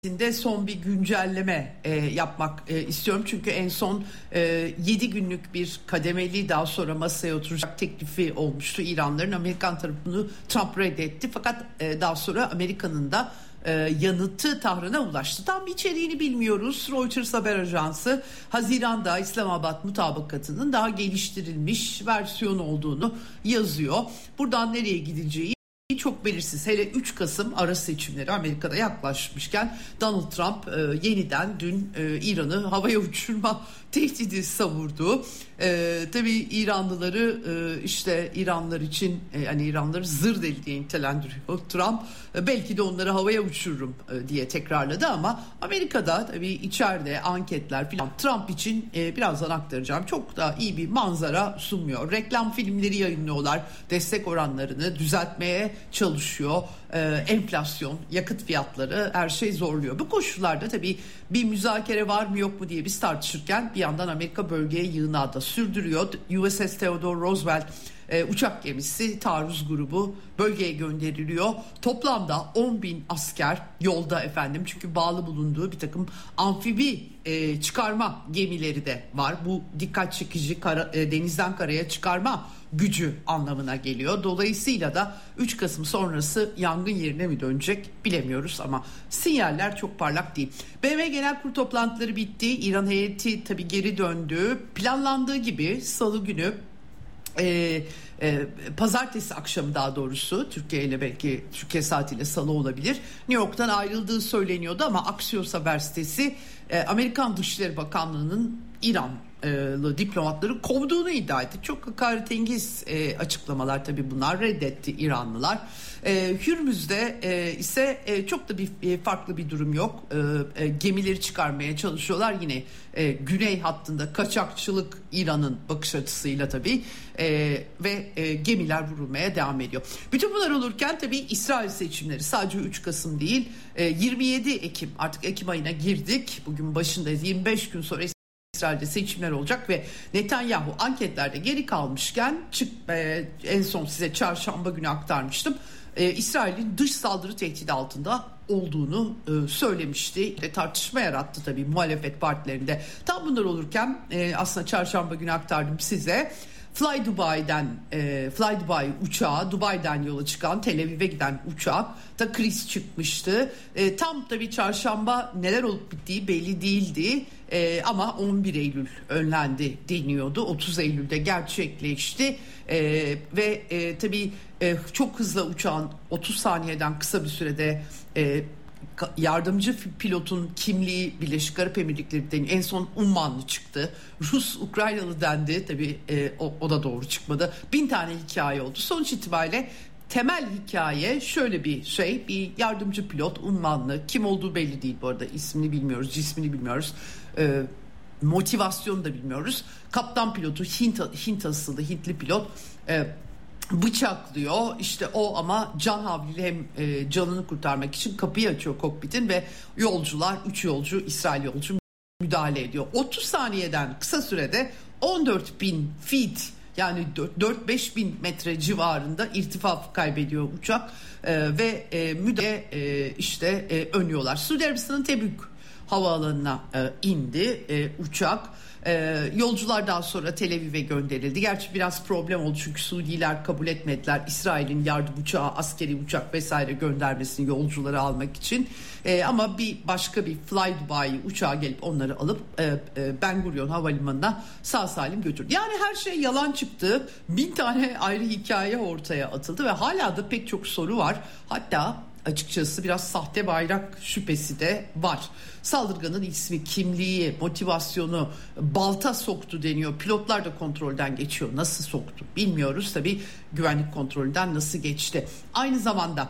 de son bir güncelleme yapmak istiyorum. Çünkü en son 7 günlük bir kademeli daha sonra masaya oturacak teklifi olmuştu İranların. Amerikan tarafı bunu Trump reddetti. Fakat daha sonra Amerika'nın da yanıtı Tahran'a ulaştı. Tam içeriğini bilmiyoruz. Reuters haber ajansı Haziran'da İslamabad mutabakatının daha geliştirilmiş versiyonu olduğunu yazıyor. Buradan nereye gidileceği çok belirsiz. Hele 3 Kasım ara seçimleri Amerika'da yaklaşmışken Donald Trump yeniden dün İran'ı havaya uçurma tehdidi savurdu. Tabii İranlıları işte İranlılar için yani İranlıları zır deli diye nitelendiriyor Trump. Belki de onları havaya uçururum diye tekrarladı ama Amerika'da tabii içeride anketler filan Trump için birazdan aktaracağım. Çok da iyi bir manzara sunmuyor. Reklam filmleri yayınlıyorlar. Destek oranlarını düzeltmeye çalışıyor. Enflasyon, yakıt fiyatları her şey zorluyor. Bu koşullarda tabii bir müzakere var mı yok mu diye biz tartışırken bir yandan Amerika bölgeye yığınağı da sürdürüyor. USS Theodore Roosevelt uçak gemisi taarruz grubu bölgeye gönderiliyor. Toplamda 10.000 asker yolda efendim. Çünkü bağlı bulunduğu bir takım amfibi çıkarma gemileri de var. Bu dikkat çekici denizden karaya çıkarma gücü anlamına geliyor. Dolayısıyla da 3 Kasım sonrası yangın yerine mi dönecek bilemiyoruz ama sinyaller çok parlak değil. BM Genel Kurulu toplantıları bitti. İran heyeti tabii geri döndü. Planlandığı gibi Salı günü pazartesi akşamı daha doğrusu Türkiye ile belki Türkiye saatiyle Salı olabilir. New York'tan ayrıldığı söyleniyordu ama Axios haber sitesi Amerikan Dışişleri Bakanlığı'nın İranlı diplomatları kovduğunu iddia etti. Çok hakaretengiz açıklamalar tabii bunlar, reddetti İranlılar. Hürmüz'de ise çok da bir farklı bir durum yok. Gemileri çıkarmaya çalışıyorlar yine güney hattında kaçakçılık İran'ın bakış açısıyla tabii ve gemiler vurulmaya devam ediyor. Bütün bunlar olurken tabii İsrail seçimleri sadece 3 Kasım değil 27 Ekim artık Ekim ayına girdik. Bugün başındayız, 25 gün sonra İsrail'de seçimler olacak ve Netanyahu anketlerde geri kalmışken en son size çarşamba günü aktarmıştım. İsrail'in dış saldırı tehdidi altında olduğunu söylemişti. Tartışma yarattı tabii muhalefet partilerinde. Tam bunlar olurken aslında çarşamba günü aktardım size. Fly Dubai uçağı, Dubai'den yola çıkan Tel Aviv'e giden uçakta kriz çıkmıştı. Tam tabii çarşamba neler olup bittiği belli değildi. Ama 11 Eylül önlendi deniyordu. 30 Eylül'de gerçekleşti. Ve tabii çok hızlı uçağın 30 saniyeden kısa bir sürede yardımcı pilotun kimliği Birleşik Arap Emirlikleri'nden en son Ummanlı çıktı. Rus Ukraynalı dendi. Tabii o da doğru çıkmadı. 1000 tane hikaye oldu. Sonuç itibariyle temel hikaye şöyle bir yardımcı pilot Ummanlı, kim olduğu belli değil bu arada, ismini bilmiyoruz, cismini bilmiyoruz. Motivasyonu da bilmiyoruz. Kaptan pilotu Hint asıllı Hintli pilot bıçaklıyor. İşte o ama can havliyle hem canını kurtarmak için kapıyı açıyor kokpitin ve yolcular 3 yolcu İsrail yolcu müdahale ediyor. 30 saniyeden kısa sürede 14.000 feet yani 4-5 bin metre civarında irtifa kaybediyor uçak ve müdahale önüyorlar. Suudi Arabistan'ın Tebük havaalanına indi uçak. Yolcular daha sonra Tel Aviv'e gönderildi. Gerçi biraz problem oldu çünkü Suudiler kabul etmediler İsrail'in yardım uçağı, askeri uçak vesaire göndermesini yolcuları almak için. Ama başka bir Fly Dubai uçağı gelip onları alıp Ben Gurion Havalimanı'na sağ salim götürdü. Yani her şey yalan çıktı. 1000 tane ayrı hikaye ortaya atıldı ve hala da pek çok soru var. Hatta açıkçası biraz sahte bayrak şüphesi de var. Saldırganın ismi, kimliği, motivasyonu, balta soktu deniyor. Pilotlar da kontrolden geçiyor. Nasıl soktu bilmiyoruz. Tabii güvenlik kontrolünden nasıl geçti. Aynı zamanda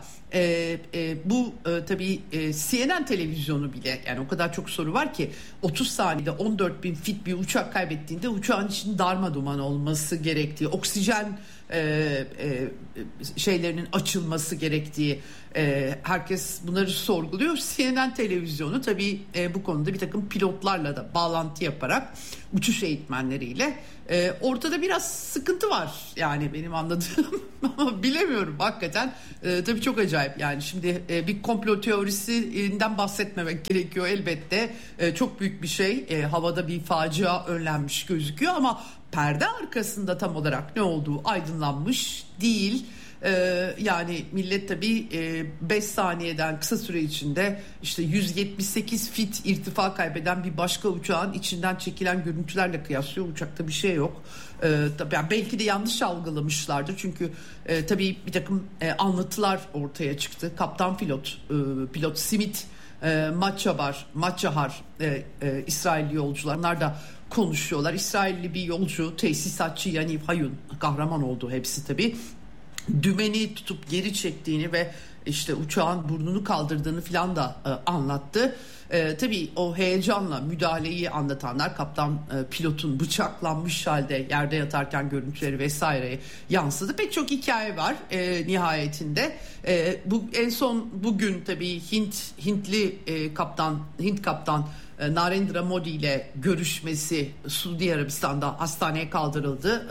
bu tabii CNN televizyonu bile, yani o kadar çok soru var ki 30 saniyede 14.000 fit bir uçak kaybettiğinde uçağın içinin darmadağın olması gerektiği, oksijen şeylerinin açılması gerektiği, herkes bunları sorguluyor. CNN televizyonu tabii bu konuda bir takım pilotlarla da bağlantı yaparak, uçuş eğitmenleriyle, ortada biraz sıkıntı var yani benim anladığım ama bilemiyorum hakikaten. Tabii çok acayip yani. Şimdi bir komplo teorisinden bahsetmemek gerekiyor elbette. Çok büyük bir şey, havada bir facia önlenmiş gözüküyor ama perde arkasında tam olarak ne olduğu aydınlanmış değil. Yani millet tabii 5 saniyeden kısa süre içinde işte 178 fit irtifa kaybeden bir başka uçağın içinden çekilen görüntülerle kıyaslıyor. Uçakta bir şey yok. Tabii yani belki de yanlış algılamışlardır çünkü tabii bir takım anlatılar ortaya çıktı. Kaptan pilot Simit Matçahar, İsrailli yolcular, onlar da konuşuyorlar. İsrailli bir yolcu, tesisatçı Yaniv Hayun, kahraman oldu hepsi tabii. Dümeni tutup geri çektiğini ve işte uçağın burnunu kaldırdığını filan da anlattı. Tabii o heyecanla müdahaleyi anlatanlar, kaptan pilotun bıçaklanmış halde yerde yatarken görüntüleri vesaire yansıdı. Pek çok hikaye var nihayetinde. Bu en son bugün tabii Hint kaptan Narendra Modi ile görüşmesi, Suudi Arabistan'da hastaneye kaldırıldı.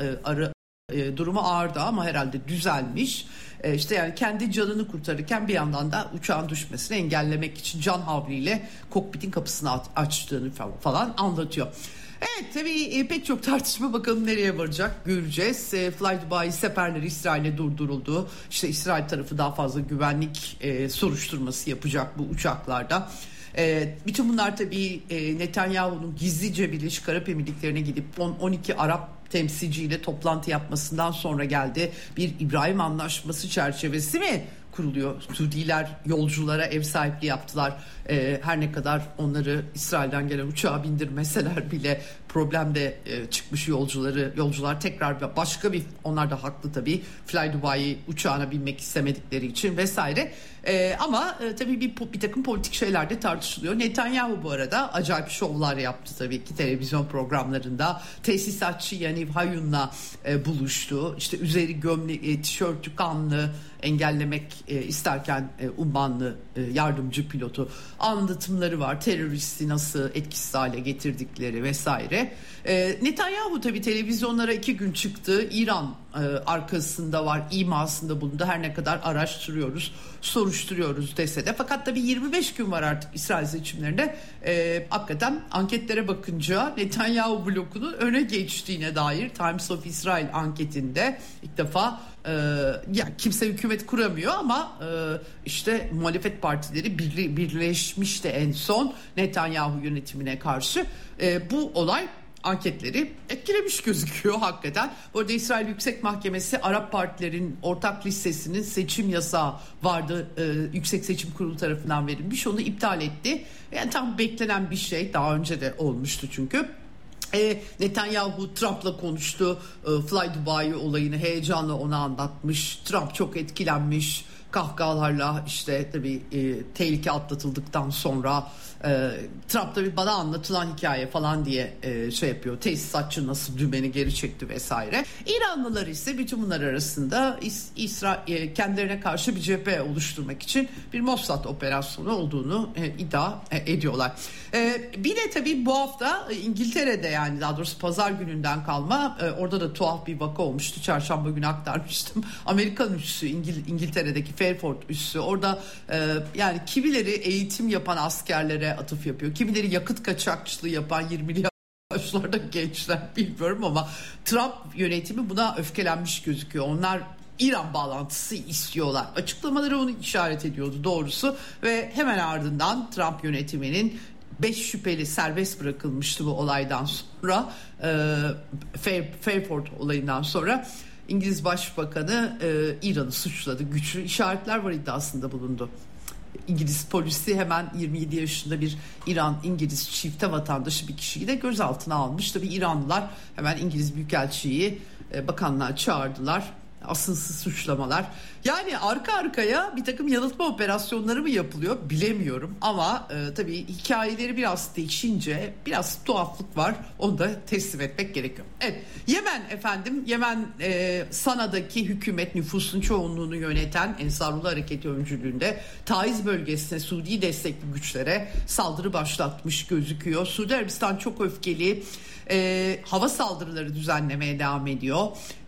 Durumu ağırdı ama herhalde düzelmiş. İşte yani kendi canını kurtarırken bir yandan da uçağın düşmesini engellemek için can havliyle kokpitin kapısını açtığını falan anlatıyor. Evet tabii pek çok tartışma, bakalım nereye varacak göreceğiz. Fly Dubai seferleri İsrail'e durduruldu. İşte İsrail tarafı daha fazla güvenlik soruşturması yapacak bu uçaklarda. Bütün bunlar tabii Netanyahu'nun gizlice Birleşik Arap Emirlikleri'ne gidip 12 Arap temsilciyle toplantı yapmasından sonra geldi. Bir İbrahim Anlaşması çerçevesi mi kuruluyor? Suudiler yolculara ev sahipliği yaptılar. Her ne kadar onları İsrail'den gelen uçağa bindirmeseler bile problemde çıkmış yolcular tekrar başka bir, onlar da haklı tabii, Fly Dubai uçağına binmek istemedikleri için vesaire. Ama tabii bir takım politik şeyler de tartışılıyor. Netanyahu bu arada acayip şovlar yaptı tabii ki televizyon programlarında. Tesisatçı Yaniv Hayun'la buluştu. İşte üzeri tişörtü kanlı, engellemek isterken ummanlı yardımcı pilotu anlatımları var. Teröristi nasıl etkisiz hale getirdikleri vesaire. Netanyahu tabii televizyonlara 2 gün çıktı. İran arkasında var imasında bulundu. Her ne kadar araştırıyoruz, soruşturuyoruz dese de. Fakat tabii 25 gün var artık İsrail seçimlerinde. Hakikaten anketlere bakınca Netanyahu blokunun öne geçtiğine dair Times of Israel anketinde ilk defa yani kimse hükümet kuramıyor ama işte muhalefet partileri birleşmişti en son Netanyahu yönetimine karşı. Bu olay anketleri etkilemiş gözüküyor hakikaten. Bu arada İsrail Yüksek Mahkemesi Arap partilerin ortak listesinin seçim yasağı vardı. Yüksek Seçim Kurulu tarafından verilmiş. Onu iptal etti. Yani tam beklenen bir şey. Daha önce de olmuştu çünkü. Netanyahu Trump'la konuştu. Fly Dubai olayını heyecanla ona anlatmış. Trump çok etkilenmiş. Kahkahalarla işte tabii tehlike atlatıldıktan sonra Trump tabii bana anlatılan hikaye falan diye şey yapıyor. Tesisatçı nasıl dümeni geri çekti vesaire. İranlılar ise bütün bunlar arasında kendilerine karşı bir cephe oluşturmak için bir Mossad operasyonu olduğunu iddia ediyorlar. Bir de tabii bu hafta İngiltere'de, yani daha doğrusu pazar gününden kalma, orada da tuhaf bir vaka olmuştu. Çarşamba günü aktarmıştım. Amerikan üssü, İngiltere'deki Fairford üssü, orada yani kimileri eğitim yapan askerlere atıf yapıyor. Kimileri yakıt kaçakçılığı yapan 20'li yaşlarda gençler, bilmiyorum ama Trump yönetimi buna öfkelenmiş gözüküyor. Onlar İran bağlantısı istiyorlar. Açıklamaları onu işaret ediyordu doğrusu ve hemen ardından Trump yönetiminin 5 şüpheli serbest bırakılmıştı bu olaydan sonra, Fairford olayından sonra. İngiliz Başbakanı İran'ı suçladı. Güçlü işaretler var iddiasında bulundu. İngiliz polisi hemen 27 yaşında bir İran-İngiliz çifte vatandaşı bir kişiyi de gözaltına almış. Tabii İranlılar hemen İngiliz Büyükelçiliği, bakanlığa çağırdılar. asılsız suçlamalar. Yani arka arkaya bir takım yanıltma operasyonları mı yapılıyor bilemiyorum ama tabii hikayeleri biraz değişince biraz tuhaflık var. Onu da teslim etmek gerekiyor. Evet, Yemen efendim, Yemen Sana'daki hükümet nüfusun çoğunluğunu yöneten Ensarullah Hareketi öncülüğünde Taiz bölgesine Suudi destekli güçlere saldırı başlatmış gözüküyor. Suudi Arabistan çok öfkeli. Hava saldırıları düzenlemeye devam ediyor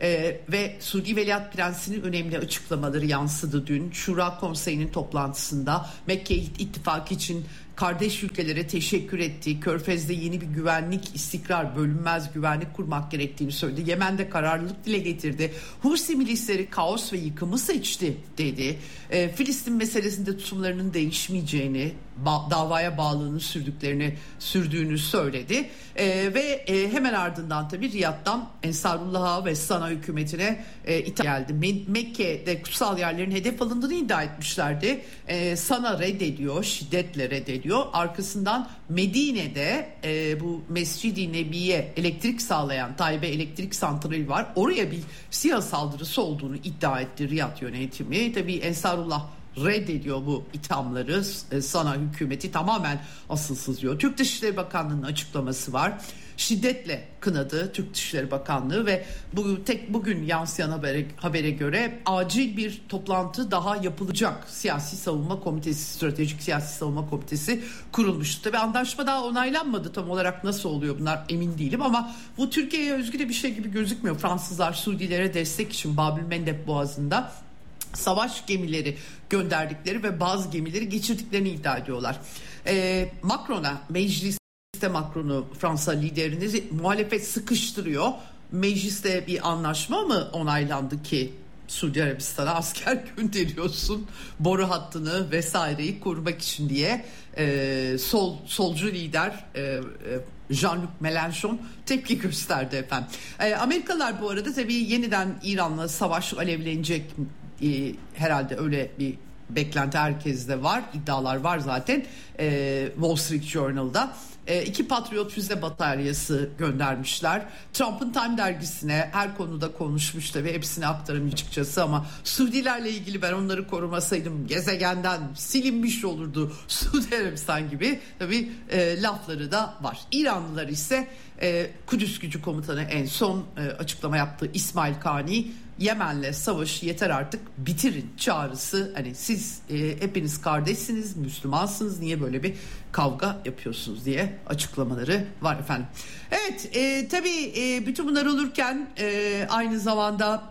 ve Suudi Veliaht Prensi'nin önemli açıklamaları yansıdı dün. Şura Konseyi'nin toplantısında Mekke ittifakı için kardeş ülkelere teşekkür etti. Körfez'de yeni bir güvenlik, istikrar, bölünmez güvenlik kurmak gerektiğini söyledi. Yemen'de kararlılık dile getirdi. Husi milisleri kaos ve yıkımı seçti dedi. Filistin meselesinde tutumlarının değişmeyeceğini, davaya bağlılığını sürdüğünü söyledi. Ve hemen ardından tabii Riyad'dan Ensarullah'a ve Sana hükümetine itham geldi. Mekke'de kutsal yerlerin hedef alındığını iddia etmişlerdi. Sana reddediyor, şiddetle reddediyor. Arkasından Medine'de bu Mescid-i Nebi'ye elektrik sağlayan Taybe elektrik santrali var. Oraya bir SİHA saldırısı olduğunu iddia etti Riyad yönetimi. Tabii Ensarullah reddediyor bu ithamları. Sana hükümeti tamamen asılsız diyor. Türk Dışişleri Bakanlığı'nın açıklaması var. Şiddetle kınadı Türk Dışişleri Bakanlığı ve bugün yansıyan habere göre acil bir toplantı daha yapılacak. Siyasi Savunma Komitesi, Stratejik Siyasi Savunma Komitesi kurulmuştu. Tabii anlaşma daha onaylanmadı, tam olarak nasıl oluyor bunlar emin değilim ama bu Türkiye'ye özgü de bir şey gibi gözükmüyor. Fransızlar Suudilere destek için Babül Mendeb Boğazı'nda savaş gemileri gönderdikleri ve bazı gemileri geçirdiklerini iddia ediyorlar. Macron'a, mecliste Macron'u, Fransa liderini muhalefet sıkıştırıyor. Mecliste bir anlaşma mı onaylandı ki Suudi Arabistan'a asker gönderiyorsun boru hattını vesaireyi korumak için diye solcu lider Jean-Luc Mélenchon tepki gösterdi efendim. Amerikalılar bu arada tabii yeniden İran'la savaş alevlenecek, herhalde öyle bir beklenti herkeste var, iddialar var zaten. Wall Street Journal'da 2 Patriot füze bataryası göndermişler. Trump'ın Time dergisine her konuda konuşmuş tabii, hepsini aktaramıyor açıkçası ama Suudilerle ilgili ben onları korumasaydım gezegenden silinmiş olurdu Suudi Arabistan gibi tabii lafları da var. İranlılar ise Kudüs Gücü Komutanı en son açıklama yaptı, İsmail Kani, Yemen'le savaşı yeter artık bitirin çağrısı. Hani siz hepiniz kardeşsiniz, Müslümansınız, niye böyle bir kavga yapıyorsunuz diye açıklamaları var efendim. Evet, tabii bütün bunlar olurken aynı zamanda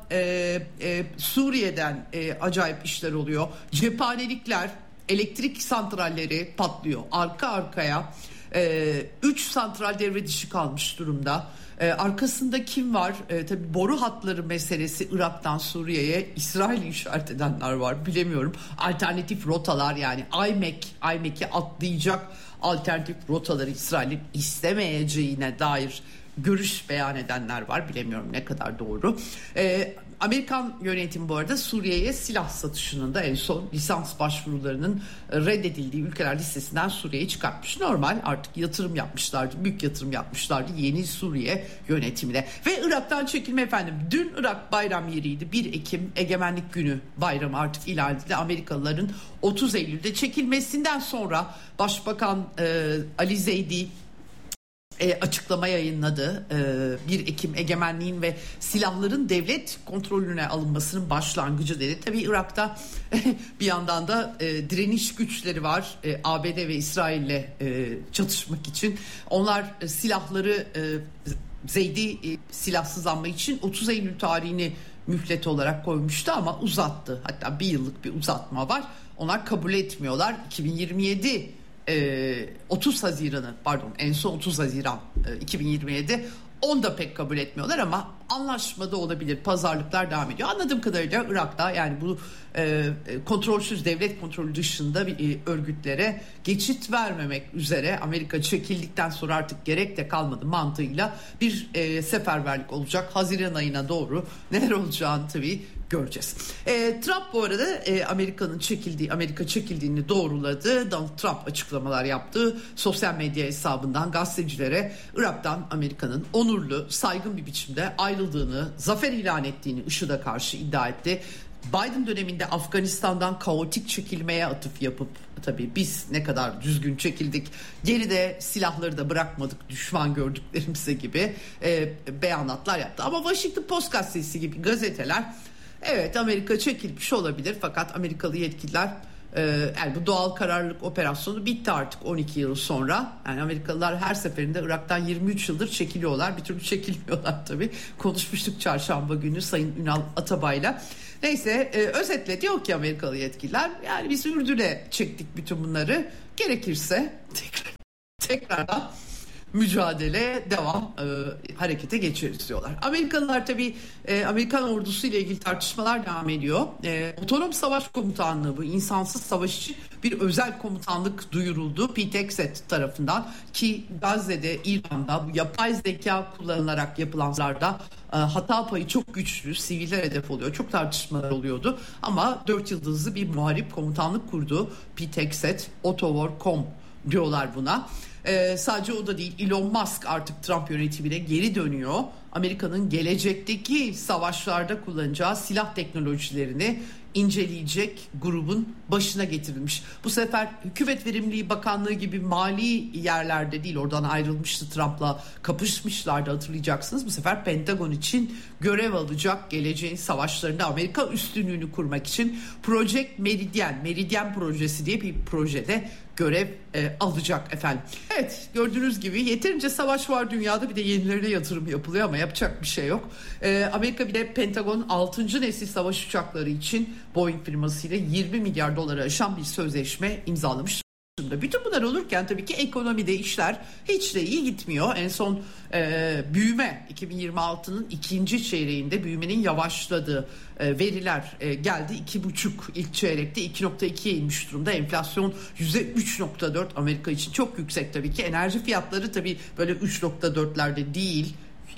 Suriye'den acayip işler oluyor. Cephanelikler, elektrik santralleri patlıyor arka arkaya. 3 santral devre dışı kalmış durumda. Arkasında kim var? Tabii boru hatları meselesi, Irak'tan Suriye'ye İsrail'i işaret edenler var, bilemiyorum. Alternatif rotalar, yani IMEC'i atlayacak alternatif rotaları İsrail'in istemeyeceğine dair görüş beyan edenler var, bilemiyorum ne kadar doğru. Amerikan yönetimi bu arada Suriye'ye silah satışının da en son lisans başvurularının reddedildiği ülkeler listesinden Suriye'yi çıkartmış. Normal, artık yatırım yapmışlardı, büyük yatırım yapmışlardı yeni Suriye yönetimine. Ve Irak'tan çekilme efendim. Dün Irak bayram yeriydi. 1 Ekim Egemenlik Günü bayramı artık ilan edildi. Amerikalıların 30 Eylül'de çekilmesinden sonra Başbakan Ali Zeydi açıklama yayınladı. 1 Ekim egemenliğin ve silahların devlet kontrolüne alınmasının başlangıcı dedi. Tabii Irak'ta bir yandan da direniş güçleri var. ABD ve İsrail'le çatışmak için. Onlar silahları Zeydi silahsızlanma için 30 Eylül tarihini mühlet olarak koymuştu ama uzattı. Hatta bir yıllık bir uzatma var. Onlar kabul etmiyorlar. 2027 30 Haziran'ı en son 30 Haziran 2027, onu da pek kabul etmiyorlar ama anlaşmada olabilir, pazarlıklar devam ediyor. Anladığım kadarıyla Irak'ta yani bu kontrolsüz, devlet kontrolü dışında örgütlere geçit vermemek üzere Amerika çekildikten sonra artık gerek de kalmadı mantığıyla bir seferberlik olacak. Haziran ayına doğru neler olacağını tabii göreceğiz. Trump bu arada Amerika çekildiğini doğruladı. Donald Trump açıklamalar yaptı. Sosyal medya hesabından gazetecilere Irak'tan Amerika'nın onurlu, saygın bir biçimde ayrıldığını ayrıldığını, zafer ilan ettiğini IŞİD'e karşı iddia etti. Biden döneminde Afganistan'dan kaotik çekilmeye atıf yapıp, tabii biz ne kadar düzgün çekildik, geride silahları da bırakmadık düşman gördüklerimize gibi beyanatlar yaptı. Ama Washington Post gazetesi gibi gazeteler, evet Amerika çekilmiş olabilir fakat Amerikalı yetkililer yani bu doğal kararlılık operasyonu bitti artık 12 yıl sonra. Yani Amerikalılar her seferinde Irak'tan 23 yıldır çekiliyorlar, bir türlü çekilmiyorlar tabii. Konuşmuştuk çarşamba günü Sayın Ünal Atabay'la. Neyse, özetle diyor ki Amerikalı yetkililer, yani biz Ürdün'e çektik bütün bunları, gerekirse tekrardan mücadele devam, harekete geçeriz diyorlar. Amerikalılar tabii, Amerikan ordusu ile ilgili tartışmalar devam ediyor. Otonom Savaş Komutanlığı, bu insansız savaş için bir özel komutanlık duyuruldu Pete Hegseth tarafından, ki Gazze'de, İran'da bu yapay zeka kullanılarak yapılanlarda hata payı çok güçlü, siviller hedef oluyor, çok tartışmalar oluyordu ama 4 yıldızlı bir muharip komutanlık kurdu Pete Hegseth. Otowar.com diyorlar buna. Sadece o da değil, Elon Musk artık Trump yönetimine geri dönüyor. Amerika'nın gelecekteki savaşlarda kullanacağı silah teknolojilerini inceleyecek grubun başına getirilmiş. Bu sefer Hükümet Verimliliği Bakanlığı gibi mali yerlerde değil, oradan ayrılmıştı, Trump'la kapışmışlardı hatırlayacaksınız. Bu sefer Pentagon için görev alacak, geleceğin savaşlarında Amerika üstünlüğünü kurmak için Project Meridian projesi diye bir projede görev alacak efendim. Evet, gördüğünüz gibi yeterince savaş var dünyada, bir de yenilerine yatırım yapılıyor ama yapacak bir şey yok. Amerika bir de Pentagon 6. nesil savaş uçakları için Boeing firmasıyla 20 milyar doları aşan bir sözleşme imzalamış. Bütün bunlar olurken tabii ki ekonomide işler hiç de iyi gitmiyor. En son büyüme 2026'nın ikinci çeyreğinde büyümenin yavaşladığı veriler geldi. 2,5 ilk çeyrekte 2,2'ye inmiş durumda. Enflasyon %3,4, Amerika için çok yüksek tabii ki. Enerji fiyatları tabii böyle 3,4'lerde değil,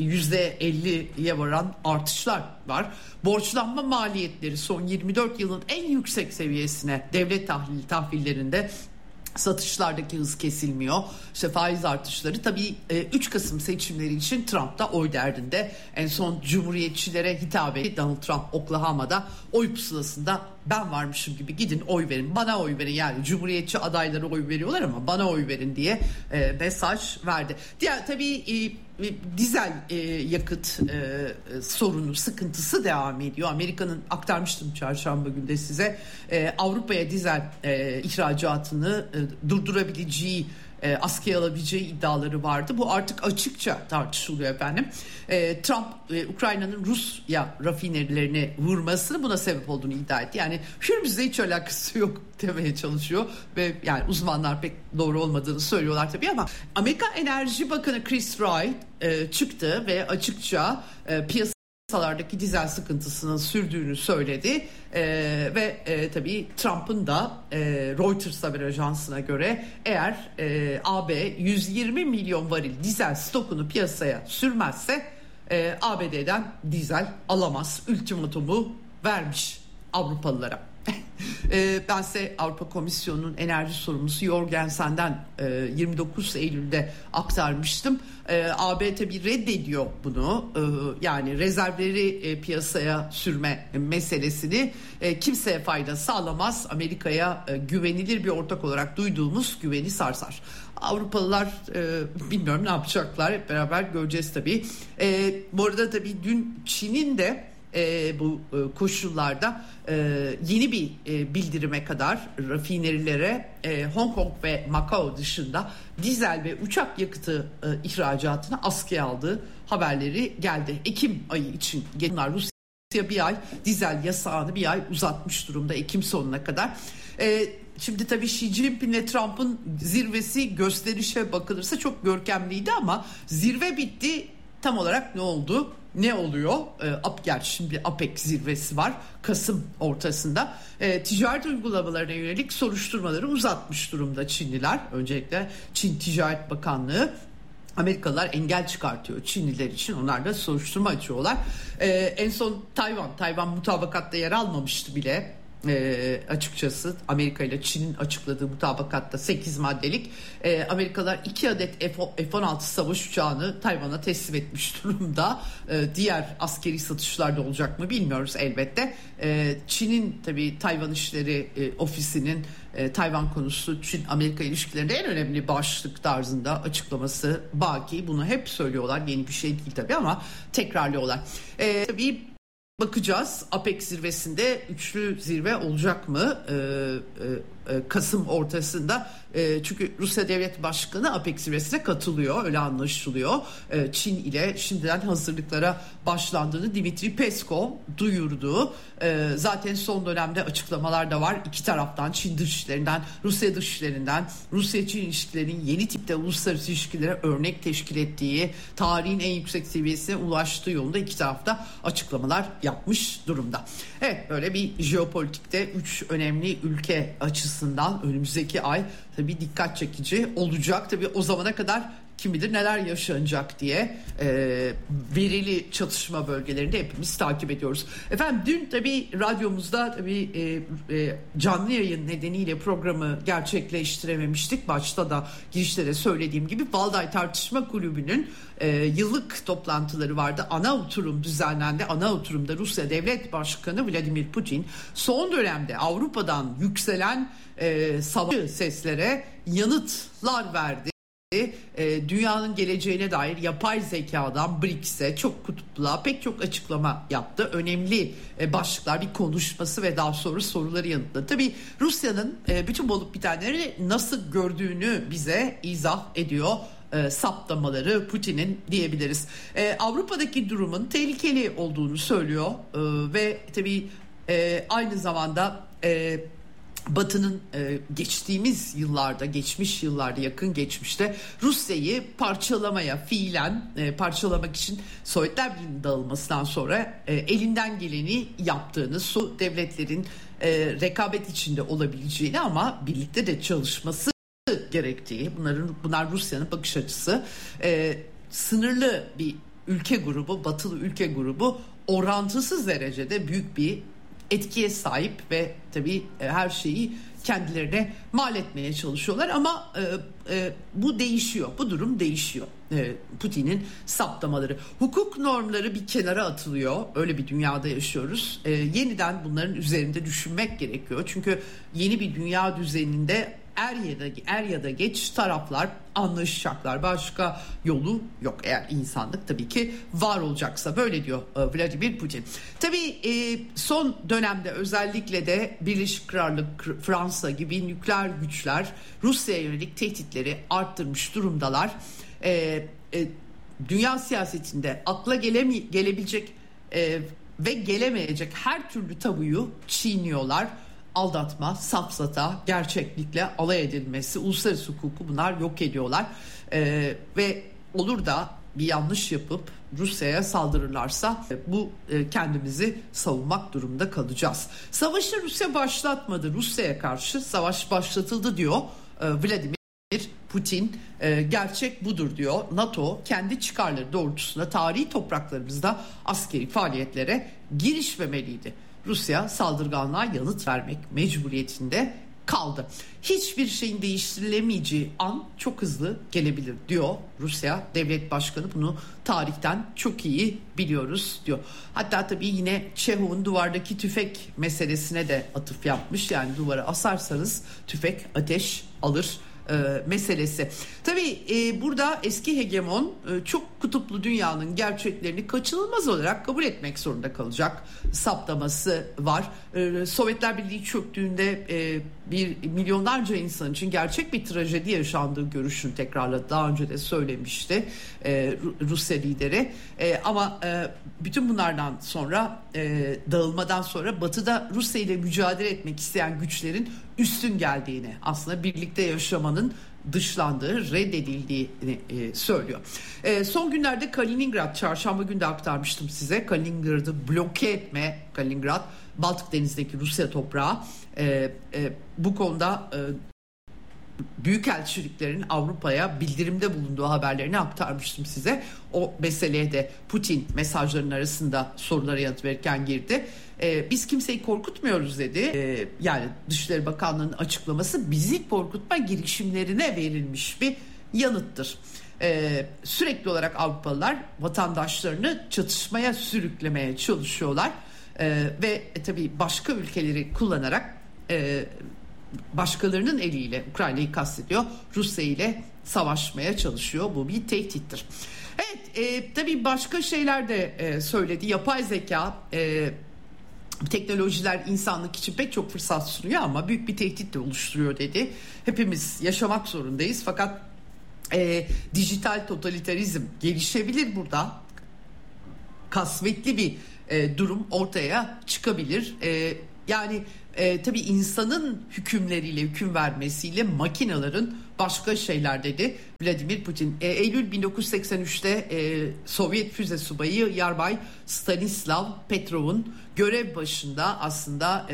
%50'ye varan artışlar var. Borçlanma maliyetleri son 24 yılın en yüksek seviyesine, devlet tahvillerinde satışlardaki hız kesilmiyor. İşte faiz artışları, tabii 3 Kasım seçimleri için Trump da oy derdinde. En son Cumhuriyetçilere hitap etti Donald Trump Oklahoma'da, oy pusulasında ben varmışım gibi gidin oy verin, bana oy verin, yani Cumhuriyetçi adaylara oy veriyorlar ama bana oy verin diye mesaj verdi. Diğer tabii dizel yakıt sorunu, sıkıntısı devam ediyor. Amerika'nın, aktarmıştım çarşamba günde size, Avrupa'ya dizel ihracatını durdurabileceği, askıya alabileceği iddiaları vardı. Bu artık açıkça tartışılıyor efendim. Trump Ukrayna'nın Rusya rafinerilerini vurmasını buna sebep olduğunu iddia etti. Yani Hürmüz'le hiç alakası yok demeye çalışıyor ve yani uzmanlar pek doğru olmadığını söylüyorlar tabii ama Amerika Enerji Bakanı Chris Wright çıktı ve açıkça piyasalardaki dizel sıkıntısının sürdüğünü söyledi. Ve tabii Trump'ın da Reuters haber ajansına göre eğer AB 120 milyon varil dizel stokunu piyasaya sürmezse ABD'den dizel alamaz ultimatumu vermiş Avrupalılara. Ben size Avrupa Komisyonu'nun enerji sorumlusu Jorgensen'den 29 Eylül'de aktarmıştım. AB tabii reddediyor bunu. Yani rezervleri piyasaya sürme meselesini kimseye fayda sağlamaz. Amerika'ya güvenilir bir ortak olarak duyduğumuz güveni sarsar. Avrupalılar bilmiyorum ne yapacaklar, hep beraber göreceğiz tabii. Bu arada tabii dün Çin'in de bu koşullarda yeni bir bildirime kadar rafinerilere Hong Kong ve Macao dışında dizel ve uçak yakıtı ihracatını askıya aldığı haberleri geldi. Ekim ayı için bunlar, Rusya bir ay dizel yasağını bir ay uzatmış durumda Ekim sonuna kadar. Şimdi tabii Xi Jinping ile Trump'ın zirvesi gösterişe bakılırsa çok görkemliydi ama zirve bitti. Tam olarak ne oldu? Ne oluyor? Gerçi şimdi APEC zirvesi var Kasım ortasında. Ticaret uygulamalarına yönelik soruşturmaları uzatmış durumda Çinliler. Öncelikle Çin Ticaret Bakanlığı, Amerikalılar engel çıkartıyor Çinliler için. Onlar da soruşturma açıyorlar. En son Tayvan mutabakatta yer almamıştı bile. açıkçası Amerika ile Çin'in açıkladığı mutabakatta 8 maddelik Amerikalılar 2 adet F-16 savaş uçağını Tayvan'a teslim etmiş durumda. Diğer askeri satışlarda olacak mı bilmiyoruz elbette. Çin'in tabii Tayvan İşleri Ofisi'nin Tayvan konusu Çin-Amerika ilişkilerinde en önemli başlık tarzında açıklaması baki. Bunu hep söylüyorlar. Yeni bir şey değil tabii ama tekrarlıyorlar. Tabii bakacağız. APEC zirvesinde üçlü zirve olacak mı? Kasım ortasında. Çünkü Rusya Devlet Başkanı APEC zirvesine katılıyor. Öyle anlaşılıyor. Çin ile şimdiden hazırlıklara başlandığını Dmitri Peskov duyurdu. Zaten son dönemde açıklamalar da var. İki taraftan, Çin dışişlerinden, Rusya dışişlerinden, Rusya-Çin ilişkilerinin yeni tipte uluslararası ilişkilere örnek teşkil ettiği, tarihin en yüksek seviyesine ulaştığı yolunda iki tarafta açıklamalar yapmış durumda. Evet, böyle bir jeopolitikte 3 önemli ülke açısından önümüzdeki ay tabii dikkat çekici olacak. Tabii o zamana kadar kim bilir neler yaşanacak diye verili çatışma bölgelerinde hepimiz takip ediyoruz. Efendim dün tabii radyomuzda tabii canlı yayın nedeniyle programı gerçekleştirememiştik. Başta da girişte de söylediğim gibi Valday Tartışma Kulübü'nün yıllık toplantıları vardı. Ana oturum düzenlendi. Ana oturumda Rusya Devlet Başkanı Vladimir Putin son dönemde Avrupa'dan yükselen savaş seslere yanıtlar verdi. Dünyanın geleceğine dair yapay zekadan BRICS'e, çok kutupluğa pek çok açıklama yaptı. Önemli başlıklar, bir konuşması ve daha sonra soruları yanıtladı. Tabii Rusya'nın bütün olup bitenleri nasıl gördüğünü bize izah ediyor. Saptamaları Putin'in diyebiliriz. Avrupa'daki durumun tehlikeli olduğunu söylüyor ve tabii aynı zamanda Batı'nın geçmiş yıllarda, yakın geçmişte Rusya'yı fiilen parçalamak için Sovyetler Birliği'nin dağılmasından sonra elinden geleni yaptığını, devletlerin rekabet içinde olabileceğini ama birlikte de çalışması gerektiği, bunlar Rusya'nın bakış açısı. Sınırlı bir ülke grubu, batılı ülke grubu orantısız derecede büyük bir etkiye sahip ve tabii her şeyi kendilerine mal etmeye çalışıyorlar ama bu değişiyor, bu durum değişiyor. Putin'in saptamaları, hukuk normları bir kenara atılıyor, öyle bir dünyada yaşıyoruz. Yeniden bunların üzerinde düşünmek gerekiyor çünkü yeni bir dünya düzeninde er ya da geç taraflar anlaşacaklar. Başka yolu yok eğer insanlık tabii ki var olacaksa. Böyle diyor Vladimir Putin. Tabii son dönemde özellikle de Birleşik Krallık, Fransa gibi nükleer güçler Rusya'ya yönelik tehditleri arttırmış durumdalar. Dünya siyasetinde akla gelebilecek ve gelemeyecek her türlü tabuyu çiğniyorlar. Aldatma, safsata, gerçeklikle alay edilmesi, uluslararası hukuku bunlar yok ediyorlar. Ve olur da bir yanlış yapıp Rusya'ya saldırırlarsa bu kendimizi savunmak durumunda kalacağız. Savaşı Rusya başlatmadı. Rusya'ya karşı savaş başlatıldı diyor Vladimir Putin. Gerçek budur diyor. NATO kendi çıkarları doğrultusunda tarihi topraklarımızda askeri faaliyetlere girişmemeliydi. Rusya saldırganlığa yanıt vermek mecburiyetinde kaldı. Hiçbir şeyin değiştirilemeyeceği an çok hızlı gelebilir diyor Rusya Devlet Başkanı. Bunu tarihten çok iyi biliyoruz diyor. Hatta tabii yine Çehov'un duvardaki tüfek meselesine de atıf yapmış. Yani duvara asarsanız tüfek ateş alır meselesi. Tabii burada eski hegemon çok kutuplu dünyanın gerçeklerini kaçınılmaz olarak kabul etmek zorunda kalacak saptaması var. Sovyetler Birliği çöktüğünde bir milyonlarca insan için gerçek bir trajedi yaşandığı görüşünü tekrarladı. Daha önce de söylemişti Rusya lideri. Ama bütün bunlardan sonra dağılmadan sonra Batı'da Rusya ile mücadele etmek isteyen güçlerin üstün geldiğini, aslında birlikte yaşamanın dışlandığı, reddedildiğini söylüyor. Son günlerde Kaliningrad, çarşamba günü de aktarmıştım size. Kaliningrad'ı bloke etme, Kaliningrad, Baltık Denizi'ndeki Rusya toprağı. Bu konuda büyükelçiliklerin Avrupa'ya bildirimde bulunduğu haberlerini aktarmıştım size. O meseleye de Putin mesajların arasında sorulara yanıt verirken girdi. Biz kimseyi korkutmuyoruz dedi. Yani Dışişleri Bakanlığı'nın açıklaması bizi korkutma girişimlerine verilmiş bir yanıttır. Sürekli olarak Avrupalılar vatandaşlarını çatışmaya sürüklemeye çalışıyorlar. Ve tabii başka ülkeleri kullanarak başkalarının eliyle Ukrayna'yı kastediyor, Rusya ile savaşmaya çalışıyor. Bu bir tehdittir. Evet, tabii başka şeyler de söyledi. Yapay zeka, teknolojiler insanlık için pek çok fırsat sunuyor ama büyük bir tehdit de oluşturuyor dedi. Hepimiz yaşamak zorundayız fakat dijital totalitarizm gelişebilir burada. Kasvetli bir durum ortaya çıkabilir. Yani tabii insanın hükümleriyle, hüküm vermesiyle makinelerin başka şeyler dedi Vladimir Putin. Eylül 1983'te Sovyet füze subayı Yarbay Stanislav Petrov'un görev başında aslında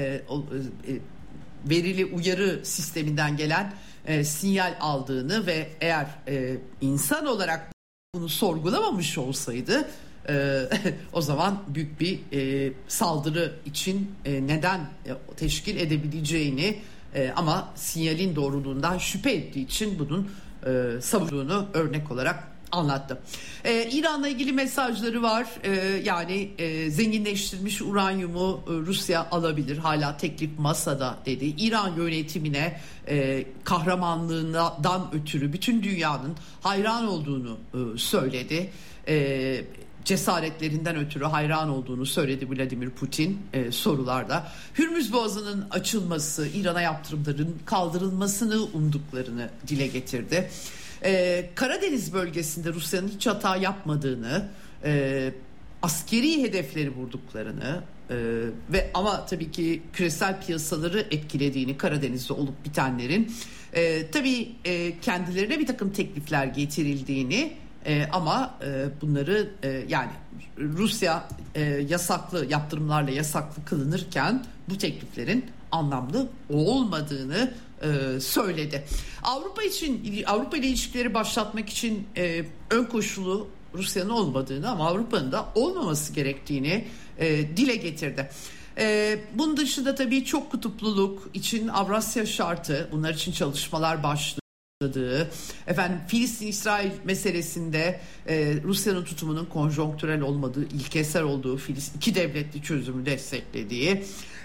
verili uyarı sisteminden gelen sinyal aldığını ve eğer insan olarak bunu sorgulamamış olsaydı o zaman büyük bir saldırı için neden teşkil edebileceğini ama sinyalin doğruluğundan şüphe ettiği için bunun savunduğunu örnek olarak anlattı. İran'la ilgili mesajları var. Yani zenginleştirilmiş uranyumu Rusya alabilir. Hala teklif masada dedi. İran yönetimine kahramanlığından ötürü bütün dünyanın hayran olduğunu söyledi. Cesaretlerinden ötürü hayran olduğunu söyledi Vladimir Putin sorularda. Hürmüz Boğazı'nın açılması, İran'a yaptırımların kaldırılmasını umduklarını dile getirdi. Karadeniz bölgesinde Rusya'nın hiç hata yapmadığını, askeri hedefleri vurduklarını ve ama tabii ki küresel piyasaları etkilediğini Karadeniz'de olup bitenlerin tabii kendilerine bir takım teklifler getirildiğini ama bunları yani Rusya yasaklı yaptırımlarla yasaklı kılınırken bu tekliflerin anlamlı olmadığını söyledi. Avrupa ile ilişkileri başlatmak için ön koşulu Rusya'nın olmadığını ama Avrupa'nın da olmaması gerektiğini dile getirdi. Bunun dışında tabii çok kutupluluk için Avrasya şartı, bunlar için çalışmalar başladı. Filistin-İsrail meselesinde Rusya'nın tutumunun konjonktürel olmadığı, ilkesel olduğu, iki devletli çözümü desteklediği,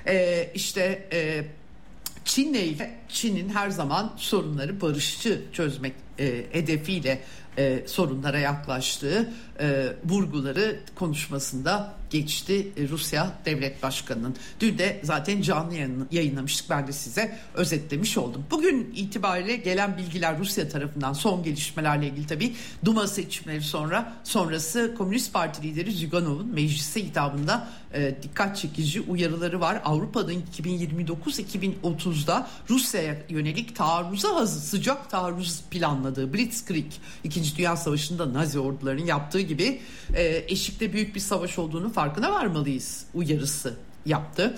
Çin'in her zaman sorunları barışçı çözmek hedefiyle sorunlara yaklaştığı vurguları konuşmasında geçti Rusya Devlet Başkanı'nın. Dün de zaten canlı yayınlamıştık, ben de size özetlemiş oldum. Bugün itibariyle gelen bilgiler Rusya tarafından son gelişmelerle ilgili tabii Duma seçimleri sonrası Komünist Parti lideri Zyuganov'un meclise hitabında dikkat çekici uyarıları var. Avrupa'nın 2029-2030'da Rusya'ya yönelik sıcak taarruz planladığı Blitzkrieg, 2. Dünya Savaşı'nda Nazi ordularının yaptığı gibi eşikte büyük bir savaş olduğunu farkına varmalıyız uyarısı yaptı.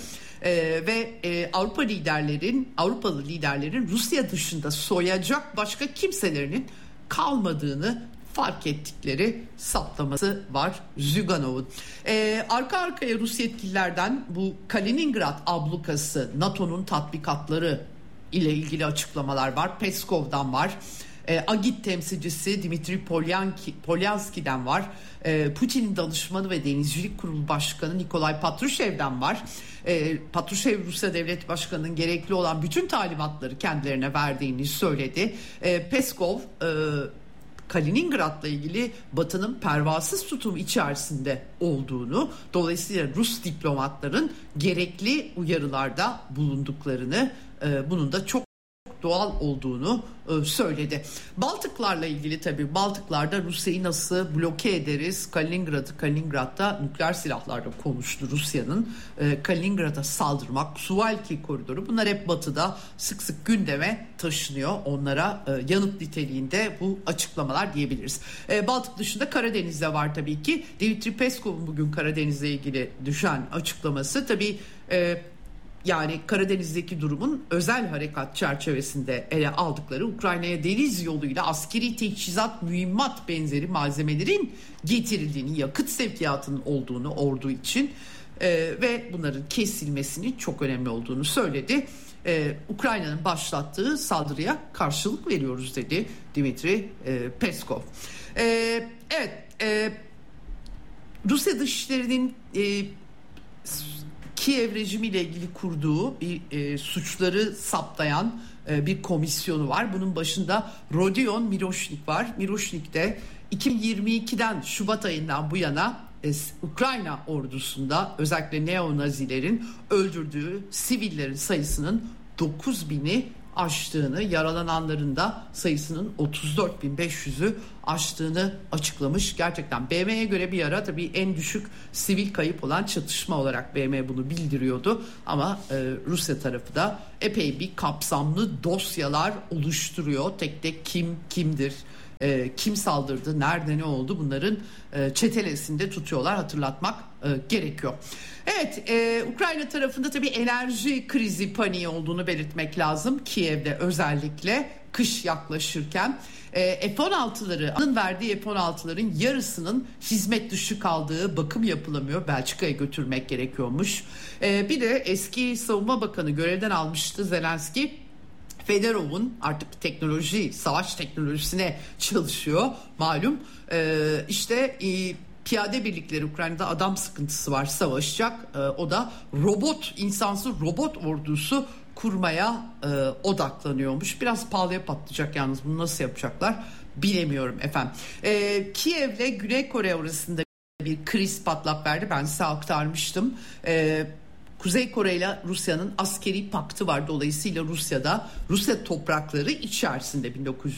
Ve Avrupalı liderlerin Rusya dışında soyacak başka kimselerinin kalmadığını fark ettikleri saptaması var Zyuganov'un. Arka arkaya Rus yetkililerden bu Kaliningrad ablukası, NATO'nun tatbikatları ile ilgili açıklamalar var. Peskov'dan var. Agit temsilcisi Dimitri Polyanski'den var. Putin'in danışmanı ve Denizcilik Kurulu Başkanı Nikolay Patrushev'den var. Patrushev Rusya Devlet Başkanı'nın gerekli olan bütün talimatları kendilerine verdiğini söyledi. Peskov Kaliningrad'la ilgili Batı'nın pervasız tutum içerisinde olduğunu, dolayısıyla Rus diplomatların gerekli uyarılarda bulunduklarını, bunun da çok doğal olduğunu söyledi. Baltıklarla ilgili tabii Baltıklarda Rusya'yı nasıl bloke ederiz? Kaliningrad'da nükleer silahlarla konuştu Rusya'nın. Kaliningrad'a saldırmak, Suvalki koridoru, bunlar hep Batı'da sık sık gündeme taşınıyor. Onlara yanıt niteliğinde bu açıklamalar diyebiliriz. Baltık dışında Karadeniz'de var tabii ki. Dimitri Peskov'un bugün Karadeniz'le ilgili düşen açıklaması tabii yani Karadeniz'deki durumun özel harekat çerçevesinde ele aldıkları, Ukrayna'ya deniz yoluyla askeri teçhizat, mühimmat benzeri malzemelerin getirildiğini, yakıt sevkiyatının olduğunu ordu için ve bunların kesilmesinin çok önemli olduğunu söyledi. Ukrayna'nın başlattığı saldırıya karşılık veriyoruz dedi Dmitri Peskov. Evet, Rusya Dışişleri'nin Kiev rejimiyle ilgili kurduğu bir suçları saptayan bir komisyonu var. Bunun başında Rodion Miroshnik var. Miroshnik de 2022'den Şubat ayından bu yana Ukrayna ordusunda özellikle neonazilerin öldürdüğü sivillerin sayısının 9.000'i aştığını, yaralananların da sayısının 34.500'ü aştığını açıklamış. Gerçekten BM'ye göre bir ara tabii en düşük sivil kayıp olan çatışma olarak BM bunu bildiriyordu. Ama Rusya tarafı da epey bir kapsamlı dosyalar oluşturuyor. Tek tek kimdir, kim saldırdı, nerede ne oldu, bunların çetelesinde tutuyorlar, hatırlatmak gerekiyor. Evet, Ukrayna tarafında tabii enerji krizi paniği olduğunu belirtmek lazım. Kiev'de özellikle kış yaklaşırken F-16'ların verdiği F-16'ların yarısının hizmet dışı kaldığı, bakım yapılamıyor. Belçika'ya götürmek gerekiyormuş. Bir de eski savunma bakanı görevden almıştı Zelenski. Fedorov'un artık teknoloji, savaş teknolojisine çalışıyor malum. Piyade birlikleri, Ukrayna'da adam sıkıntısı var, savaşacak. O da insansız robot ordusu kurmaya odaklanıyormuş. Biraz pahalıya patlayacak yalnız, bunu nasıl yapacaklar bilemiyorum efendim. Kiev'le Güney Kore arasında bir kriz patlak verdi, ben size aktarmıştım. Kuzey Kore ile Rusya'nın askeri paktı var. Dolayısıyla Rusya toprakları içerisinde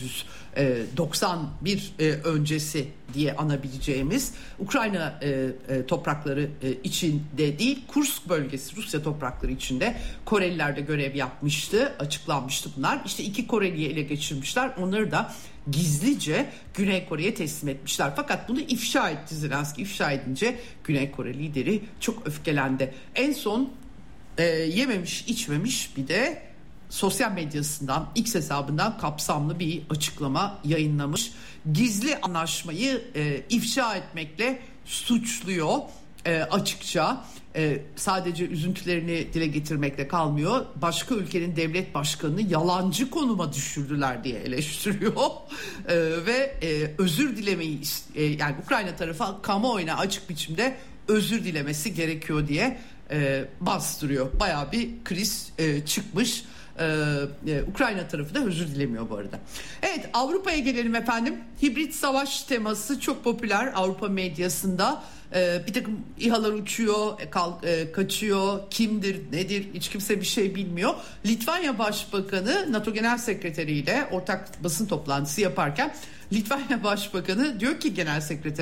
1991 öncesi diye anabileceğimiz Ukrayna toprakları içinde değil, Kursk bölgesi Rusya toprakları içinde Koreliler de görev yapmıştı. Açıklanmıştı bunlar. İşte 2 Koreli'yi ele geçirmişler. Onları da gizlice Güney Kore'ye teslim etmişler. Fakat bunu ifşa etti Zelenski. İfşa edince Güney Kore lideri çok öfkelendi. En son yememiş içmemiş bir de sosyal medyasından, X hesabından kapsamlı bir açıklama yayınlamış. Gizli anlaşmayı ifşa etmekle suçluyor açıkça. Sadece üzüntülerini dile getirmekle kalmıyor. Başka ülkenin devlet başkanını yalancı konuma düşürdüler diye eleştiriyor. Ve özür dilemeyi, yani Ukrayna tarafı kamuoyuna açık biçimde özür dilemesi gerekiyor diye bastırıyor. Bayağı bir kriz çıkmış. Ukrayna tarafı da özür dilemiyor bu arada. Evet, Avrupa'ya gelelim efendim. Hibrit savaş teması çok popüler Avrupa medyasında. Bir takım İHA'lar uçuyor, kaçıyor, kimdir, nedir, hiç kimse bir şey bilmiyor. Litvanya Başbakanı NATO Genel Sekreteri ile ortak basın toplantısı yaparken Litvanya Başbakanı diyor ki Genel